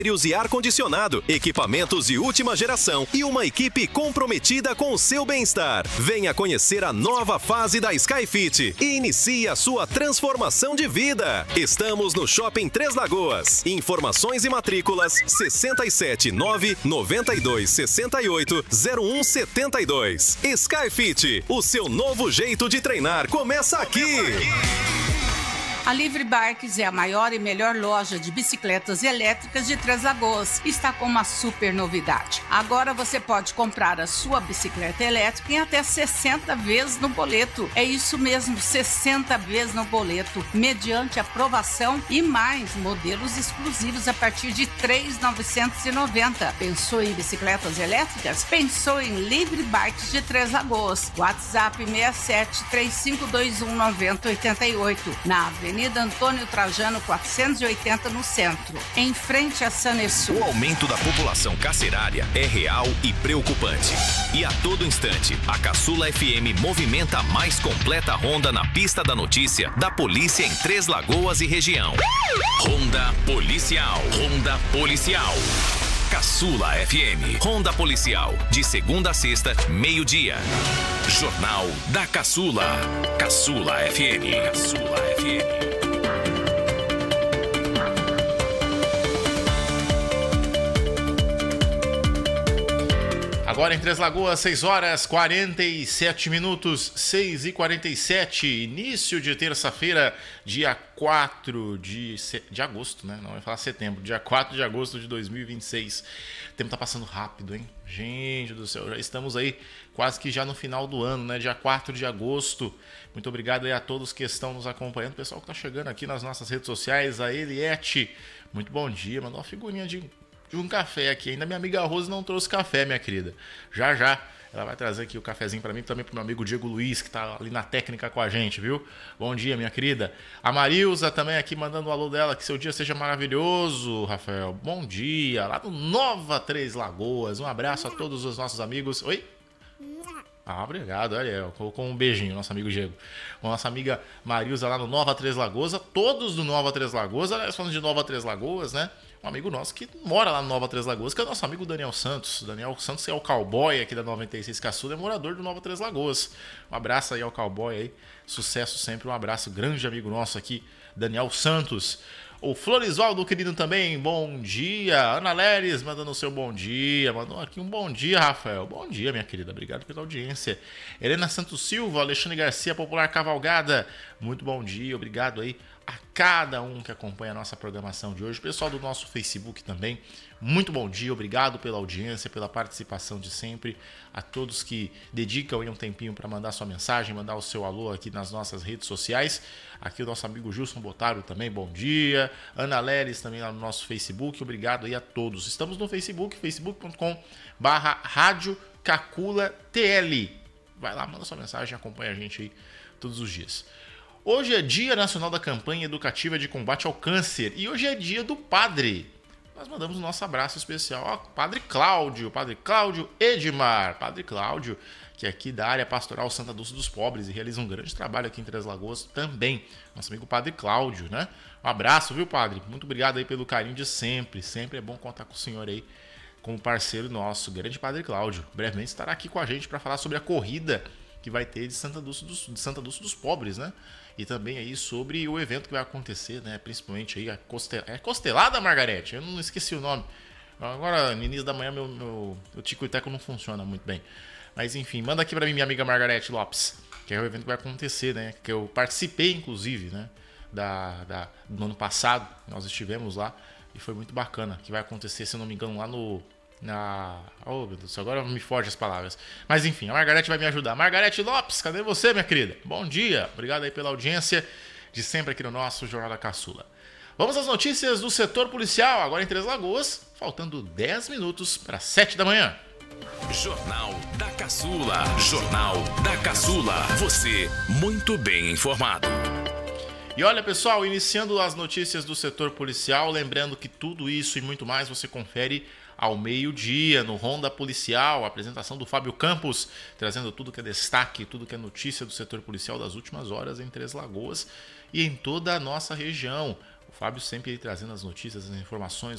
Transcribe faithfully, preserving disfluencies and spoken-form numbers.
e ar-condicionado, equipamentos de última geração e uma equipe comprometida com o seu bem-estar. Venha conhecer a nova fase da Skyfit e inicie a sua transformação de vida. Estamos no Shopping Três Lagoas. Informações e matrículas sessenta e sete nove noventa e dois sessenta e oito zero um setenta e dois. Skyfit, o seu novo jeito de treinar começa aqui. Começa aqui. A Livre Bikes é a maior e melhor loja de bicicletas elétricas de Três Lagoas. Está com uma super novidade. Agora você pode comprar a sua bicicleta elétrica em até sessenta vezes no boleto. É isso mesmo, sessenta vezes no boleto, mediante aprovação e mais modelos exclusivos a partir de três mil novecentos e noventa reais. Pensou em bicicletas elétricas? Pensou em Livre Bikes de Três Lagoas. WhatsApp seis sete três cinco dois um nove zero oito oito. Na Avenida Avenida Antônio Trajano quatrocentos e oitenta, no centro, em frente a Sanesul. O aumento da população carcerária é real e preocupante. E a todo instante, a Caçula F M movimenta a mais completa ronda na pista da notícia da polícia em Três Lagoas e região. Ronda Policial. Ronda Policial. Caçula F M. Ronda Policial. De segunda a sexta, meio-dia. Jornal da Caçula. Caçula F M. Caçula F M. Agora em Três Lagoas, seis horas e quarenta e sete minutos, seis e quarenta e sete, início de terça-feira, dia quatro de, de agosto, né? Não vai falar setembro, dia quatro de agosto de dois mil e vinte e seis. O tempo tá passando rápido, hein? Gente do céu, já estamos aí quase que já no final do ano, né? Dia quatro de agosto. Muito obrigado aí a todos que estão nos acompanhando, o pessoal que tá chegando aqui nas nossas redes sociais, a Eliette, muito bom dia, mandou uma figurinha de... de um café aqui. Ainda minha amiga Rose não trouxe café, minha querida. Já, já, ela vai trazer aqui o cafezinho para mim e também pro meu amigo Diego Luiz, que tá ali na técnica com a gente, viu? Bom dia, minha querida. A Marilza também aqui mandando o alô dela, que seu dia seja maravilhoso, Rafael. Bom dia, lá no Nova Três Lagoas. Um abraço a todos os nossos amigos. Oi? Ah, obrigado, olha, colocou um beijinho, nosso amigo Diego. A nossa amiga Marilza lá no Nova Três Lagoas, todos do Nova Três Lagoas, aliás, falando de Nova Três Lagoas, né? Um amigo nosso que mora lá no Nova Três Lagoas, que é o nosso amigo Daniel Santos. Daniel Santos é o cowboy aqui da noventa e seis Caçula, é morador do Nova Três Lagoas. Um abraço aí ao cowboy aí, sucesso sempre, um abraço, grande amigo nosso aqui, Daniel Santos. O Florisvaldo, querido, também, bom dia. Ana Leres mandando o seu bom dia. Mandou aqui um bom dia, Rafael. Bom dia, minha querida. Obrigado pela audiência. Helena Santos Silva, Alexandre Garcia, Popular Cavalgada. Muito bom dia. Obrigado aí a cada um que acompanha a nossa programação de hoje. Pessoal do nosso Facebook também. Muito bom dia. Obrigado pela audiência, pela participação de sempre. A todos que dedicam aí um tempinho para mandar sua mensagem, mandar o seu alô aqui nas nossas redes sociais. Aqui o nosso amigo Gilson Botário também, bom dia. Ana Leres também lá no nosso Facebook, obrigado aí a todos. Estamos no Facebook, facebook ponto com barra Rádio Cacula T L. Vai lá, manda sua mensagem, acompanha a gente aí todos os dias. Hoje é Dia Nacional da Campanha Educativa de Combate ao Câncer e hoje é dia do padre. Nós mandamos o nosso abraço especial ao Padre Cláudio, Padre Cláudio Edmar, Padre Cláudio, que é aqui da área pastoral Santa Dulce dos Pobres e realiza um grande trabalho aqui em Três Lagoas também. Nosso amigo Padre Cláudio, né? Um abraço, viu, Padre? Muito obrigado aí pelo carinho de sempre. Sempre é bom contar com o senhor aí como parceiro nosso, grande Padre Cláudio. Brevemente estará aqui com a gente para falar sobre a corrida que vai ter de Santa Dulce dos, de Santa Dulce dos Pobres, né? E também aí sobre o evento que vai acontecer, né? Principalmente aí a costelada, é costelada, Margarete? Eu não esqueci o nome. Agora, no início da manhã, meu, meu, meu tico e teco não funciona muito bem. Mas enfim, manda aqui pra mim, minha amiga Margarete Lopes, que é o evento que vai acontecer, né? Que eu participei, inclusive, né? Da, da, do ano passado, nós estivemos lá e foi muito bacana. Que vai acontecer, se eu não me engano, lá no... Na... Oh, meu Deus, agora me foge as palavras. Mas enfim, a Margarete vai me ajudar. Margarete Lopes, cadê você, minha querida? Bom dia, obrigado aí pela audiência de sempre aqui no nosso Jornal da Caçula. Vamos às notícias do setor policial, agora em Três Lagoas, faltando dez minutos para sete da manhã. Jornal da Caçula. Jornal da Caçula. Você muito bem informado. E olha, pessoal, iniciando as notícias do setor policial, lembrando que tudo isso e muito mais você confere ao meio-dia no Ronda Policial, a apresentação do Fábio Campos, trazendo tudo que é destaque, tudo que é notícia do setor policial das últimas horas em Três Lagoas e em toda a nossa região. O Fábio sempre trazendo as notícias, as informações,